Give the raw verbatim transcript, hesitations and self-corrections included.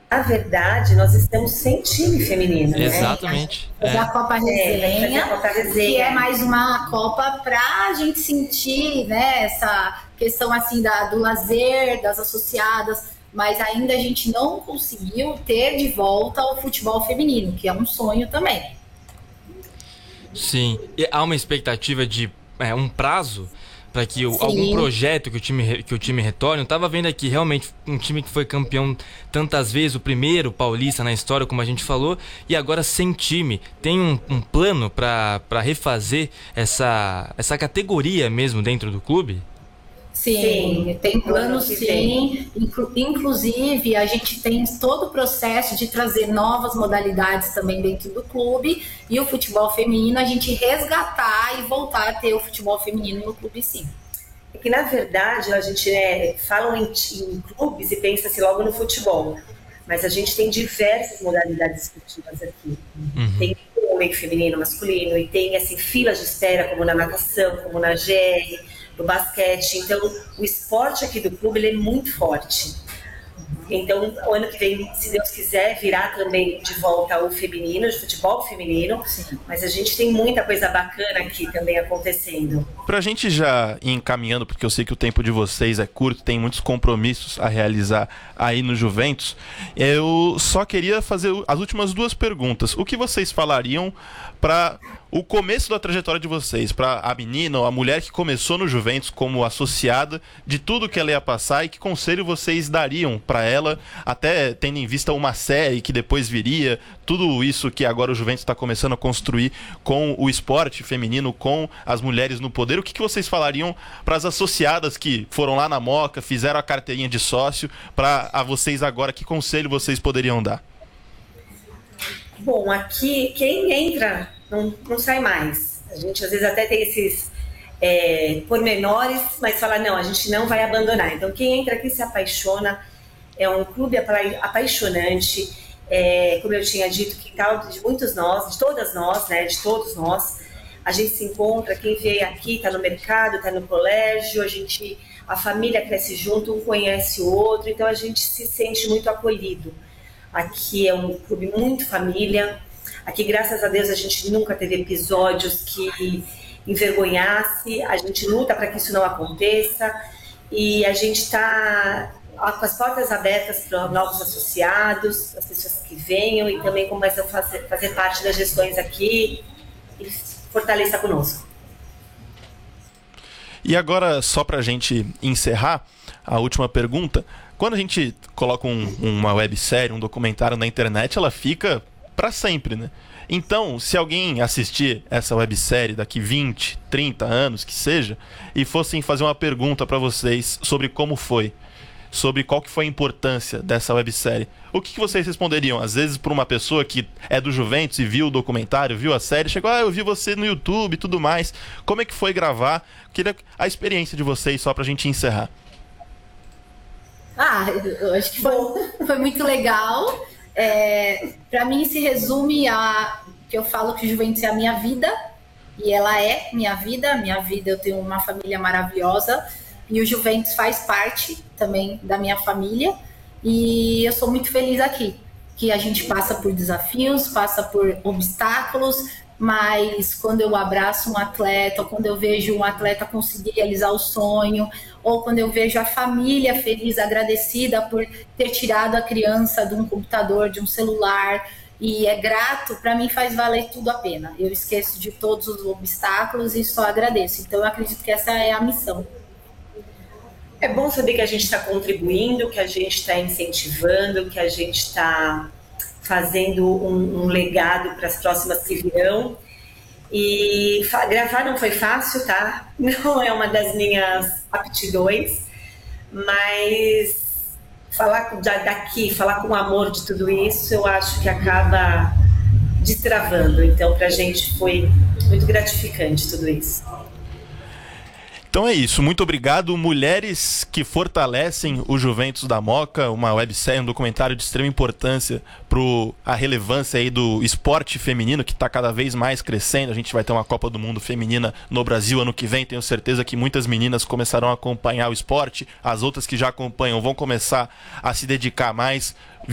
Na verdade, nós estamos sem time feminino, né? Exatamente. É. A Copa Resenha, é, a Copa Resenha, que é mais uma Copa para a gente sentir, né, essa questão assim da, do lazer, das associadas, mas ainda a gente não conseguiu ter de volta o futebol feminino, que é um sonho também. Sim, e há uma expectativa de é, um prazo para que o, algum projeto que o time que o time retorne. Eu estava vendo aqui realmente um time que foi campeão tantas vezes, o primeiro paulista na história, como a gente falou, e agora sem time. Tem um, um plano para refazer essa, essa categoria mesmo dentro do clube? Sim, sim, tem plano sim. Inclu inclusive, a gente tem todo o processo de trazer novas modalidades também dentro do clube, e o futebol feminino, a gente resgatar e voltar a ter o futebol feminino no clube, sim. É que, na verdade, a gente né, fala em, em clubes e pensa-se logo no futebol, mas a gente tem diversas modalidades esportivas aqui. Uhum. Tem vôlei feminino, masculino, e tem assim, filas de espera, como na natação, como na G R, do basquete. Então, o esporte aqui do clube ele é muito forte. Então, o ano que vem, se Deus quiser, virá também de volta o feminino, de futebol feminino. Sim. Mas a gente tem muita coisa bacana aqui também acontecendo. Pra gente já ir encaminhando, porque eu sei que o tempo de vocês é curto, tem muitos compromissos a realizar aí no Juventus, eu só queria fazer as últimas duas perguntas. O que vocês falariam para o começo da trajetória de vocês, para a menina ou a mulher que começou no Juventus como associada, de tudo que ela ia passar, e que conselho vocês dariam para ela, até tendo em vista uma série que depois viria, tudo isso que agora o Juventus está começando a construir com o esporte feminino, com as mulheres no poder. O que, que vocês falariam para as associadas que foram lá na Moca, fizeram a carteirinha de sócio, para a vocês agora, que conselho vocês poderiam dar? Bom, aqui quem entra não, não sai mais. A gente às vezes até tem esses é, pormenores, mas fala, não, a gente não vai abandonar. Então quem entra aqui se apaixona, é um clube apaixonante, é, como eu tinha dito, quintal de muitos nós, de todas nós, né, de todos nós. A gente se encontra, quem veio aqui está no mercado, está no colégio, a gente, a família cresce junto, um conhece o outro, então a gente se sente muito acolhido. Aqui é um clube muito família. Aqui, graças a Deus, a gente nunca teve episódios que envergonhasse. A gente luta para que isso não aconteça. E a gente está com as portas abertas para novos associados, as pessoas que venham e também começam a fazer, fazer parte das gestões aqui e fortaleça conosco. E agora, só para a gente encerrar, a última pergunta. Quando a gente coloca um, uma websérie, um documentário na internet, ela fica para sempre, né? Então, se alguém assistir essa websérie daqui vinte, trinta anos, que seja, e fossem fazer uma pergunta para vocês sobre como foi, sobre qual que foi a importância dessa websérie, o que, que vocês responderiam? Às vezes, para uma pessoa que é do Juventus e viu o documentário, viu a série, chegou, ah, eu vi você no YouTube e tudo mais. Como é que foi gravar? Queria a experiência de vocês, só para a gente encerrar. Ah, eu acho que foi, foi muito legal. É, para mim se resume a que eu falo que o Juventus é a minha vida, e ela é minha vida, minha vida, eu tenho uma família maravilhosa, e o Juventus faz parte também da minha família, e eu sou muito feliz aqui, que a gente passa por desafios, passa por obstáculos, mas quando eu abraço um atleta, ou quando eu vejo um atleta conseguir realizar o sonho, ou quando eu vejo a família feliz, agradecida por ter tirado a criança de um computador, de um celular, e é grato, para mim faz valer tudo a pena. Eu esqueço de todos os obstáculos e só agradeço. Então eu acredito que essa é a missão. É bom saber que a gente está contribuindo, que a gente está incentivando, que a gente está fazendo um, um legado para as próximas que virão. E gravar não foi fácil, tá? Não é uma das minhas aptidões, mas falar daqui, falar com amor de tudo isso, eu acho que acaba destravando. Então, pra gente foi muito gratificante tudo isso. Então é isso, muito obrigado. Mulheres que fortalecem o Juventus da Moca, uma websérie, um documentário de extrema importância para a relevância aí do esporte feminino, que está cada vez mais crescendo. A gente vai ter uma Copa do Mundo feminina no Brasil ano que vem, tenho certeza que muitas meninas começarão a acompanhar o esporte, as outras que já acompanham vão começar a se dedicar mais